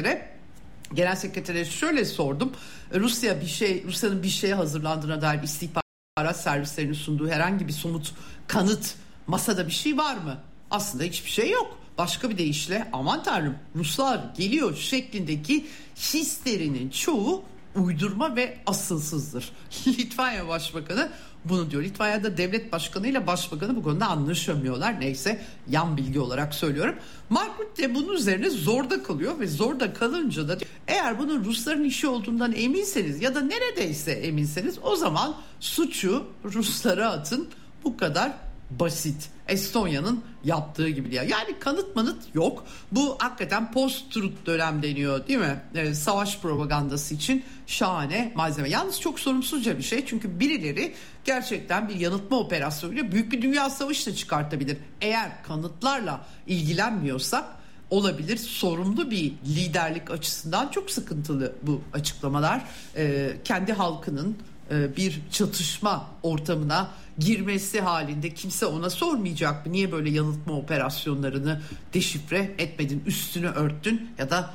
Sekretere şöyle sordum. Rusya'nın bir şeye hazırlandığına dair istihbarat servislerinin sunduğu herhangi bir somut kanıt, masada bir şey var mı? Aslında hiçbir şey yok. Başka bir deyişle aman tanrım Ruslar geliyor şeklindeki hislerinin çoğu uydurma ve asılsızdır. Litvanya Başbakanı bunu diyor. Litvanya'da devlet başkanı ile başbakanı bu konuda anlaşamıyorlar. Neyse, yan bilgi olarak söylüyorum. Mark Rutte bunun üzerine zorda kalıyor ve zorda kalınca da eğer bunun Rusların işi olduğundan eminseniz ya da neredeyse eminseniz o zaman suçu Ruslara atın. Bu kadar basit. Estonya'nın yaptığı gibi diye. Yani kanıt yok. Bu hakikaten post-truth dönem deniyor değil mi? Savaş propagandası için şahane malzeme. Yalnız çok sorumsuzca bir şey. Çünkü birileri gerçekten bir yanıltma operasyonuyla büyük bir dünya savaşı da çıkartabilir. Eğer kanıtlarla ilgilenmiyorsak olabilir. Sorumlu bir liderlik açısından çok sıkıntılı bu açıklamalar. Kendi halkının bir çatışma ortamına girmesi halinde kimse ona sormayacak mı? Niye böyle yanıltma operasyonlarını deşifre etmedin, üstünü örttün ya da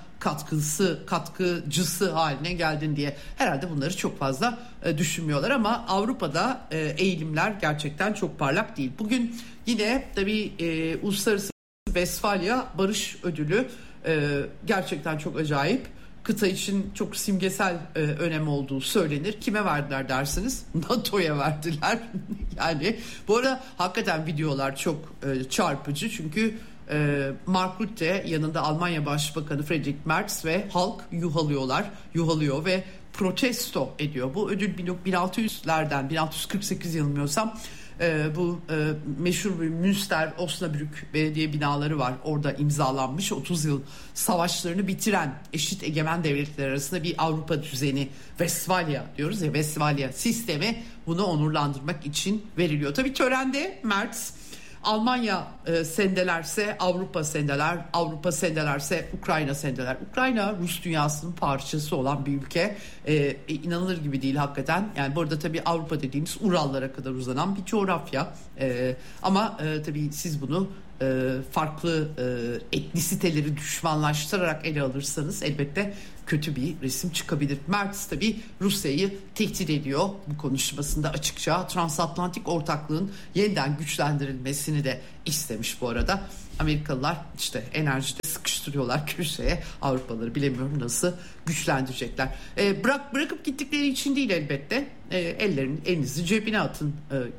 katkıcısı haline geldin diye. Herhalde bunları çok fazla düşünmüyorlar ama Avrupa'da eğilimler gerçekten çok parlak değil. Bugün yine tabii Uluslararası Vesfalya Barış Ödülü gerçekten çok acayip. kıta için çok simgesel önem olduğu söylenir. Kime verdiler dersiniz? NATO'ya verdiler. Yani bu arada hakikaten videolar çok çarpıcı çünkü Mark Rutte yanında Almanya Başbakanı Friedrich Merz ve halk yuhalıyor ve protesto ediyor. Bu ödül 1600'lerden 1648 yanılmıyorsam bu meşhur bir Münster, Osnabrück belediye binaları var. Orada imzalanmış 30 yıl savaşlarını bitiren eşit egemen devletler arasında bir Avrupa düzeni, Westfalia diyoruz ya, Westfalia sistemi bunu onurlandırmak için veriliyor. Tabii törende Merz Almanya sendelerse Avrupa sendeler, Avrupa sendelerse Ukrayna sendeler. Ukrayna Rus dünyasının parçası olan bir ülke. İnanılır gibi değil hakikaten. Yani burada tabii Avrupa dediğimiz Urallara kadar uzanan bir coğrafya. Ama tabii siz bunu farklı etnisiteleri düşmanlaştırarak ele alırsanız elbette kötü bir resim çıkabilir. Merz tabii Rusya'yı tehdit ediyor bu konuşmasında açıkça. Transatlantik ortaklığın yeniden güçlendirilmesini de istemiş bu arada. Amerikalılar işte enerjide sıkıştırıyorlar köşeye. Avrupalıları bilemiyorum nasıl güçlendirecekler. Bırakıp gittikleri için değil elbette. Elinizi cebine atın.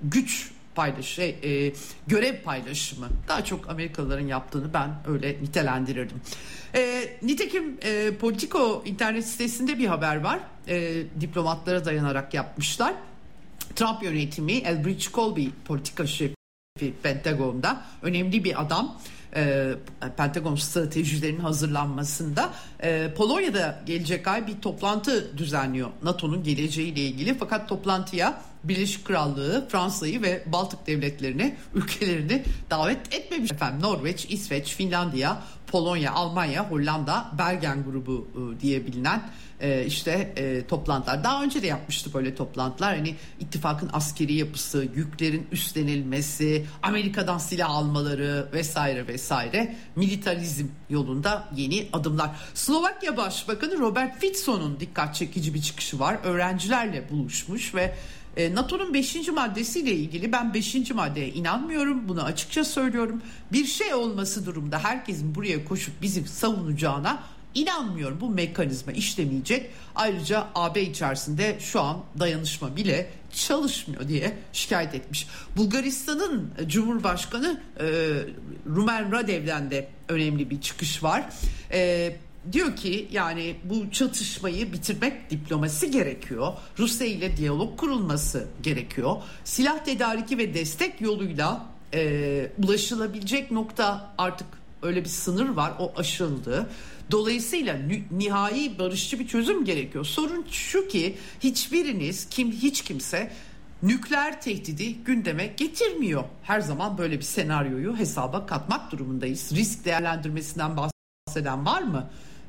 Görev paylaşımı daha çok Amerikalıların yaptığını ben öyle nitelendirirdim. Nitekim Politico internet sitesinde bir haber var. Diplomatlara dayanarak yapmışlar. Trump yönetimi Elbridge Colby politika şefi Pentagon'da önemli bir adam. Pentagon stratejilerinin hazırlanmasında Polonya'da gelecek ay bir toplantı düzenliyor NATO'nun geleceğiyle ilgili, fakat toplantıya Birleşik Krallığı, Fransa'yı ve Baltık devletlerini, ülkelerini davet etmemiş. Norveç, İsveç, Finlandiya, Polonya, Almanya, Hollanda, Bergen grubu diye bilinen toplantılar. Daha önce de yapmıştı böyle toplantılar. Hani ittifakın askeri yapısı, yüklerin üstlenilmesi, Amerika'dan silah almaları vesaire vesaire, militarizm yolunda yeni adımlar. Slovakya Başbakanı Robert Ficó'nun dikkat çekici bir çıkışı var. Öğrencilerle buluşmuş ve NATO'nun 5. maddesiyle ilgili ben 5. maddeye inanmıyorum. Bunu açıkça söylüyorum. Bir şey olması durumda herkesin buraya koşup bizi savunacağına İnanmıyorum. Bu mekanizma işlemeyecek. Ayrıca AB içerisinde şu an dayanışma bile çalışmıyor diye şikayet etmiş. Bulgaristan'ın Cumhurbaşkanı Rumen Radev'den de önemli bir çıkış var. Diyor ki yani bu çatışmayı bitirmek, diplomasi gerekiyor. Rusya ile diyalog kurulması gerekiyor. Silah tedariki ve destek yoluyla ulaşılabilecek nokta, artık öyle bir sınır var, o aşıldı. Dolayısıyla nihai barışçı bir çözüm gerekiyor. Sorun şu ki hiç kimse nükleer tehdidi gündeme getirmiyor. Her zaman böyle bir senaryoyu hesaba katmak durumundayız. Risk değerlendirmesinden bahseden var mı?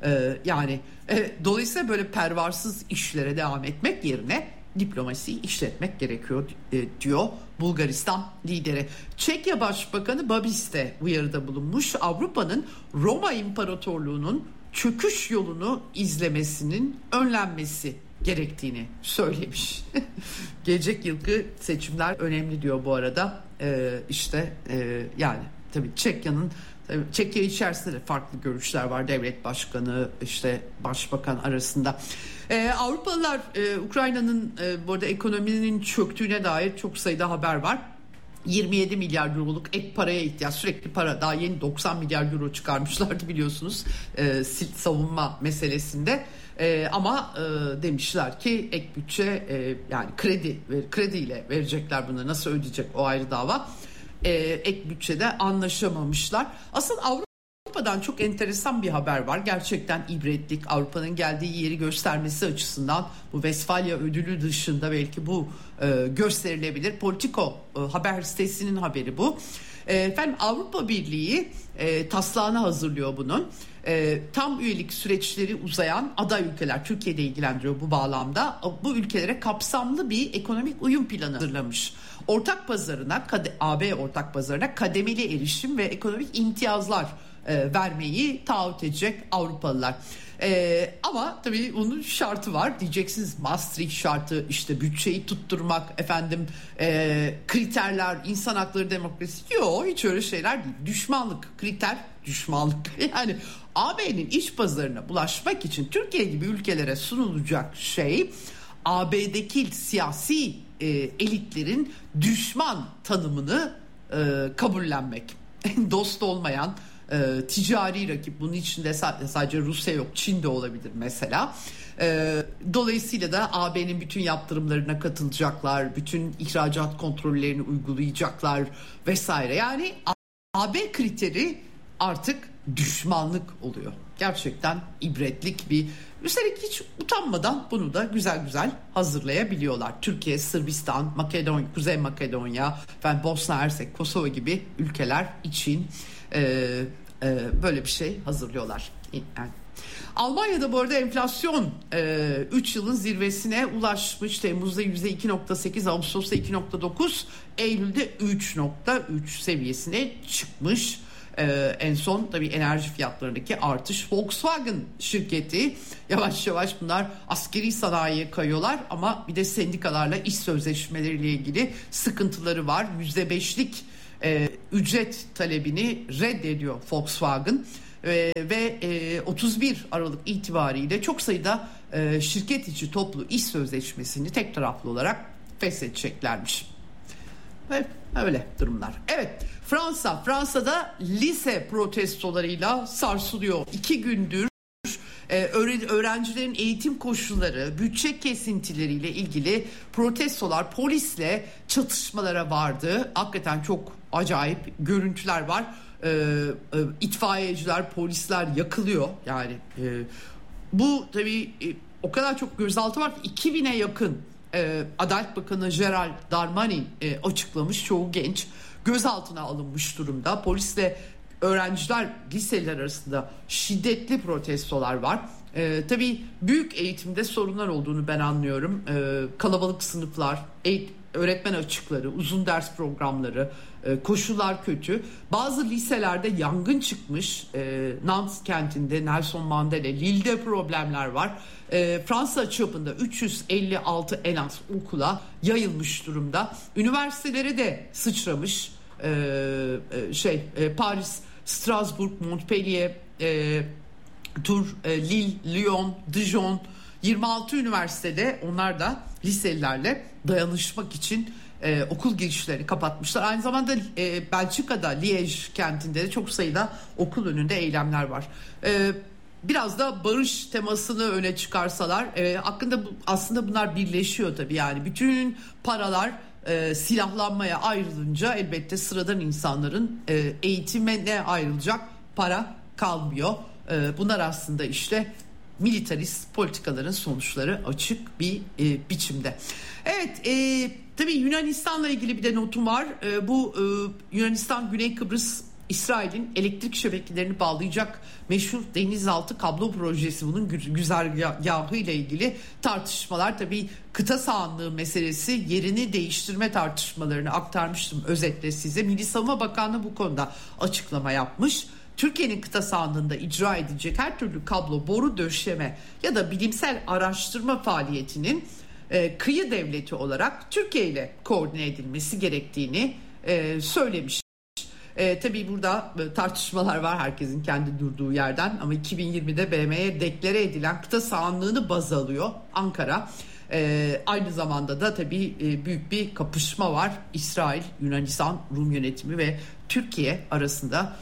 Dolayısıyla böyle pervasız işlere devam etmek yerine diplomasiyi işletmek gerekiyor diyor Bulgaristan lideri. Çekya Başbakanı Babis de uyarıda bulunmuş. Avrupa'nın Roma İmparatorluğu'nun çöküş yolunu izlemesinin önlenmesi gerektiğini söylemiş. Gelecek yılki seçimler önemli diyor bu arada. Tabii Çekya içerisinde de farklı görüşler var. Devlet başkanı, başbakan arasında. Avrupalılar Ukrayna'nın bu arada ekonominin çöktüğüne dair çok sayıda haber var. 27 milyar euroluk ek paraya ihtiyaç, sürekli para, daha yeni 90 milyar euro çıkarmışlardı biliyorsunuz savunma meselesinde. Ama demişler ki ek bütçe krediyle verecekler, bunu nasıl ödeyecek o ayrı dava. Ek bütçede anlaşamamışlar. Asıl Avrupa'dan çok enteresan bir haber var. Gerçekten ibretlik, Avrupa'nın geldiği yeri göstermesi açısından bu Westfalia ödülü dışında belki bu gösterilebilir. Politico haber sitesinin haberi bu. Avrupa Birliği taslağını hazırlıyor bunun. Tam üyelik süreçleri uzayan aday ülkeler, Türkiye'de ilgilendiriyor bu bağlamda. Bu ülkelere kapsamlı bir ekonomik uyum planı hazırlamış. AB ortak pazarına kademeli erişim ve ekonomik imtiyazlar vermeyi taahhüt edecek Avrupalılar. Ama tabii bunun şartı var. Diyeceksiniz Maastricht şartı, işte bütçeyi tutturmak, kriterler, insan hakları, demokrasi. Yok, hiç öyle şeyler değil. Düşmanlık, kriter düşmanlık. Yani AB'nin iç pazarına bulaşmak için Türkiye gibi ülkelere sunulacak şey, AB'deki siyasi elitlerin düşman tanımını kabullenmek. Dost olmayan ticari rakip, bunun içinde sadece Rusya yok, Çin de olabilir mesela. Dolayısıyla da AB'nin bütün yaptırımlarına katılacaklar, bütün ihracat kontrollerini uygulayacaklar vesaire. Yani AB kriteri artık düşmanlık oluyor. Gerçekten ibretlik bir. Üstelik hiç utanmadan bunu da güzel güzel hazırlayabiliyorlar. Türkiye, Sırbistan, Makedonya, Kuzey Makedonya, Bosna Hersek, Kosova gibi ülkeler için böyle bir şey hazırlıyorlar. Yani Almanya'da bu arada enflasyon 3 yılın zirvesine ulaşmış. Temmuz'da %2.8, Ağustos'ta 2.9, Eylül'de 3.3 seviyesine çıkmış. En son tabii enerji fiyatlarındaki artış. Volkswagen şirketi yavaş yavaş, bunlar askeri sanayiye kayıyorlar ama bir de sendikalarla iş sözleşmeleriyle ilgili sıkıntıları var. %5'lik ücret talebini reddediyor Volkswagen ve 31 Aralık itibariyle çok sayıda şirket içi toplu iş sözleşmesini tek taraflı olarak feshedeceklermiş. Öyle durumlar. Evet, Fransa'da lise protestolarıyla sarsılıyor. 2 gündür öğrencilerin eğitim koşulları, bütçe kesintileriyle ilgili protestolar, polisle çatışmalara vardı. Hakikaten çok acayip görüntüler var. İtfaiyeciler, polisler yakılıyor. Yani bu tabii o kadar çok gözaltı var ki 2000'e yakın Adalet Bakanı Gérald Darmanin açıklamış, çoğu genç gözaltına alınmış durumda. Polisle öğrenciler, liseler arasında şiddetli protestolar var. Tabii büyük eğitimde sorunlar olduğunu ben anlıyorum. Kalabalık sınıflar, öğretmen açıkları, uzun ders programları, koşullar kötü. Bazı liselerde yangın çıkmış. Nantes kentinde, Nelson Mandela, Lille'de problemler var. Fransa çapında 356 en az okula yayılmış durumda. Üniversitelere de sıçramış. Paris, Strasbourg, Montpellier, Tours, Lille, Lyon, Dijon, 26 üniversitede onlar da liselilerle dayanışmak için okul girişlerini kapatmışlar. Aynı zamanda Belçika'da Liège kentinde de çok sayıda okul önünde eylemler var. Biraz da barış temasını öne çıkarsalar, aslında bunlar birleşiyor tabii. Yani bütün paralar silahlanmaya ayrılınca elbette sıradan insanların eğitimine ayrılacak para kalmıyor. Bunlar aslında işte militarist politikaların sonuçları açık bir biçimde. Evet, tabii Yunanistan'la ilgili bir de notum var. Bu Yunanistan Güney Kıbrıs İsrail'in elektrik şebekelerini bağlayacak meşhur denizaltı kablo projesi, bunun güzergahı ile ilgili tartışmalar. Tabii kıta sahanlığı meselesi, yerini değiştirme tartışmalarını aktarmıştım özetle size. Milli Savunma Bakanlığı bu konuda açıklama yapmış. Türkiye'nin kıta sahanlığında icra edilecek her türlü kablo, boru döşeme ya da bilimsel araştırma faaliyetinin kıyı devleti olarak Türkiye ile koordine edilmesi gerektiğini söylemiş. Tabii burada tartışmalar var, herkesin kendi durduğu yerden, ama 2020'de BM'ye deklare edilen kıta sahanlığını baz alıyor Ankara. Aynı zamanda da tabii büyük bir kapışma var. İsrail, Yunanistan, Rum yönetimi ve Türkiye arasında.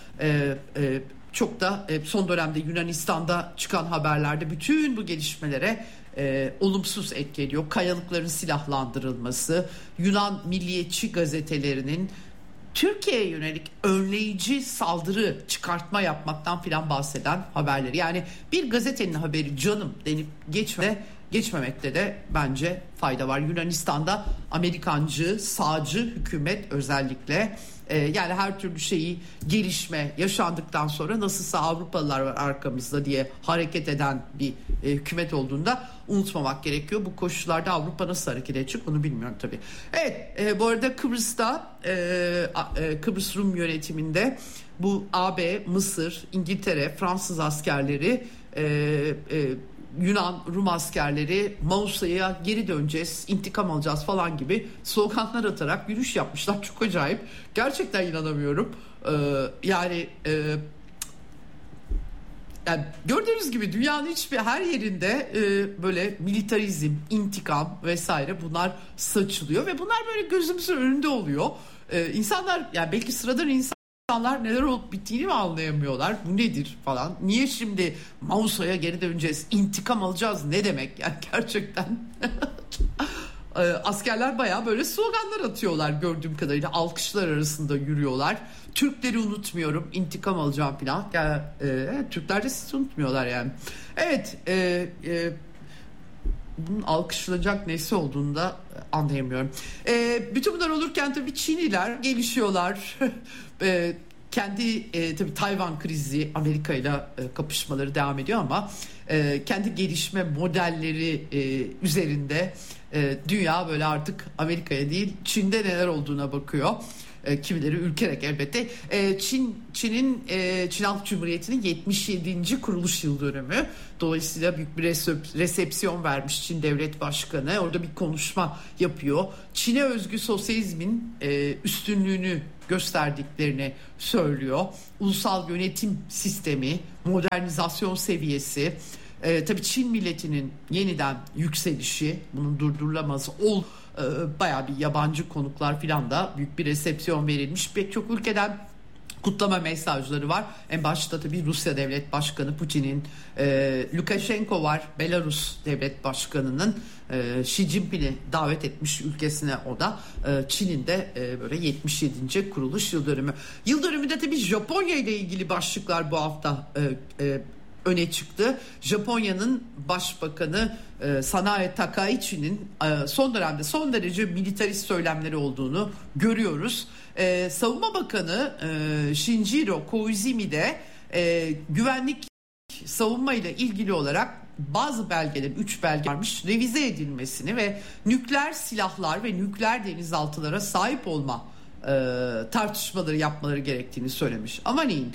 Çok da son dönemde Yunanistan'da çıkan haberlerde bütün bu gelişmelere olumsuz etki ediyor. Kayalıkların silahlandırılması, Yunan milliyetçi gazetelerinin Türkiye'ye yönelik önleyici saldırı, çıkartma yapmaktan filan bahseden haberleri. Yani bir gazetenin haberi canım denip geçmemekte de bence fayda var. Yunanistan'da Amerikancı, sağcı hükümet özellikle Yani her türlü şeyi, gelişme yaşandıktan sonra nasılsa Avrupalılar var arkamızda diye hareket eden bir hükümet olduğunda unutmamak gerekiyor. Bu koşullarda Avrupa nasıl hareket edecek bunu bilmiyorum tabii. Evet, bu arada Kıbrıs'ta Kıbrıs Rum yönetiminde bu AB, Mısır, İngiltere, Fransız askerleri, Yunan, Rum askerleri Mausa'ya geri döneceğiz, intikam alacağız falan gibi sloganlar atarak yürüyüş yapmışlar. Çok acayip. Gerçekten inanamıyorum. Yani gördüğünüz gibi dünyanın her yerinde böyle militarizm, intikam vesaire bunlar saçılıyor ve bunlar böyle gözümüzün önünde oluyor. İnsanlar, yani belki sıradan insanlar neler olup bittiğini mi anlayamıyorlar? Bu nedir falan? Niye şimdi Mausa'ya geri döneceğiz, intikam alacağız ne demek? Yani gerçekten askerler bayağı böyle sloganlar atıyorlar gördüğüm kadarıyla. Alkışlar arasında yürüyorlar. Türkleri unutmuyorum, intikam alacağım falan. Yani, Türkler de sizi unutmuyorlar yani. Evet, bunun alkışlanacak nesi olduğunu da anlayamıyorum. Bütün bunlar olurken tabii Çinliler gelişiyorlar. Kendi tabii Tayvan krizi Amerika ile kapışmaları devam ediyor ama kendi gelişme modelleri üzerinde dünya böyle artık Amerika'ya değil Çin'de neler olduğuna bakıyor. Kimileri ürkerek elbette. Çin'in Çin Halk Cumhuriyeti'nin 77. kuruluş yıl dönümü. Dolayısıyla büyük bir resepsiyon vermiş Çin Devlet Başkanı. Orada bir konuşma yapıyor. Çin'e özgü sosyalizmin üstünlüğünü gösterdiklerini söylüyor. Ulusal yönetim sistemi, modernizasyon seviyesi, tabii Çin milletinin yeniden yükselişi, bunun durdurulamaz bayağı bir yabancı konuklar filan da büyük bir resepsiyon verilmiş. Pek çok ülkeden kutlama mesajları var. En başta tabii Rusya Devlet Başkanı Putin'in, Lukashenko var, Belarus Devlet Başkanı'nın, Xi Jinping'i davet etmiş ülkesine o da. Çin'in de böyle 77. kuruluş yıl dönümü. Yıl dönümünde tabii Japonya ile ilgili başlıklar bu hafta öne çıktı. Japonya'nın Başbakanı Sanae Takaichi'nin son dönemde son derece militarist söylemleri olduğunu görüyoruz. Savunma Bakanı Shinjiro Koizumi de güvenlik savunma ile ilgili olarak bazı belgelerin 3 belge varmış revize edilmesini ve nükleer silahlar ve nükleer denizaltılara sahip olma tartışmaları yapmaları gerektiğini söylemiş. Amanın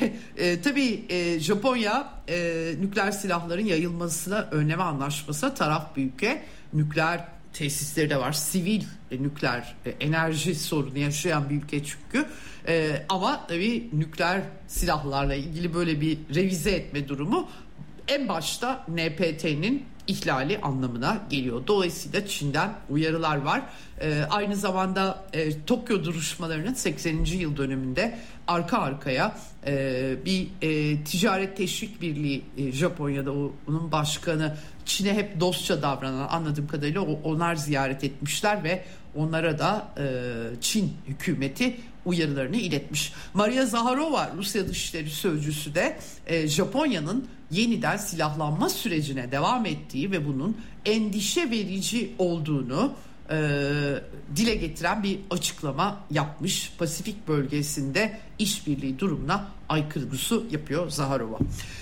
tabii Japonya nükleer silahların yayılmasına önleme anlaşmasına taraf bir ülke. Nükleer tesisleri de var. Sivil nükleer enerji sorunu yaşayan bir ülke çünkü. Ama tabii nükleer silahlarla ilgili böyle bir revize etme durumu en başta NPT'nin ihlali anlamına geliyor. Dolayısıyla Çin'den uyarılar var. Aynı zamanda Tokyo duruşmalarının 80. yıl döneminde arka arkaya bir ticaret teşvik birliği Japonya'da onun başkanı Çin'e hep dostça davranan anladığım kadarıyla onlar ziyaret etmişler ve onlara da Çin hükümeti uyarılarını iletmiş. Maria Zaharova Rusya Dışişleri Sözcüsü de Japonya'nın yeniden silahlanma sürecine devam ettiği ve bunun endişe verici olduğunu dile getiren bir açıklama yapmış. Pasifik bölgesinde işbirliği durumuna aykırı yapıyor Zaharova.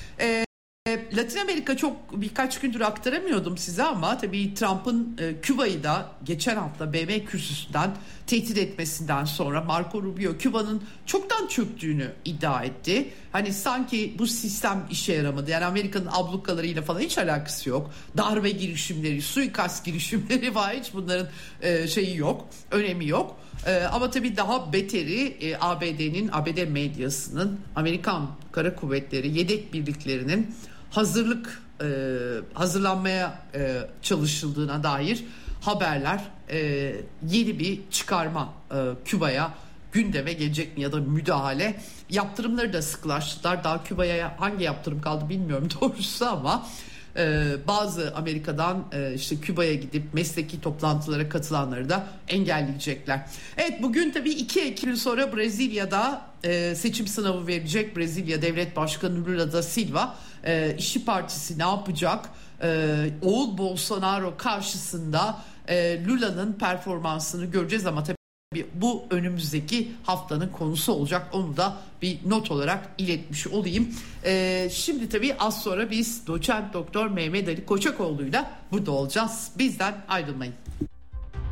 Latin Amerika çok birkaç gündür aktaramıyordum size ama tabii Trump'ın Küba'yı da geçen hafta BM kürsüsünden tehdit etmesinden sonra Marco Rubio Küba'nın çoktan çöktüğünü iddia etti. Hani sanki bu sistem işe yaramadı. Yani Amerika'nın ablukalarıyla falan hiç alakası yok. Darbe girişimleri, suikast girişimleri var, hiç bunların şeyi yok, önemi yok. Ama tabii daha beteri ABD medyasının, Amerikan Kara Kuvvetleri yedek birliklerinin hazırlanmaya çalışıldığına dair haberler, yeni bir çıkarma Küba'ya gündeme gelecek mi ya da müdahale, yaptırımları da sıklaştılar. Daha Küba'ya hangi yaptırım kaldı bilmiyorum doğrusu ama bazı Amerika'dan işte Küba'ya gidip mesleki toplantılara katılanları da engelleyecekler. Evet, bugün tabii 2 Ekim sonra Brezilya'da seçim sınavı verecek Brezilya Devlet Başkanı Lula da Silva. İşçi Partisi ne yapacak? Oğul Bolsonaro karşısında Lula'nın performansını göreceğiz ama tabii bu önümüzdeki haftanın konusu olacak. Onu da bir not olarak iletmiş olayım. Şimdi tabii az sonra biz doçent doktor Mehmet Ali Koçakoğlu'yla burada olacağız. Bizden ayrılmayın.